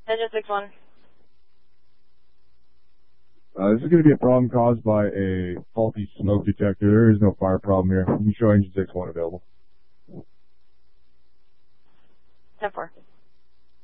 Engine 6-1. This is going to be a problem caused by a faulty smoke detector. There is no fire problem here. You can show engine 6-1 available. 10-4.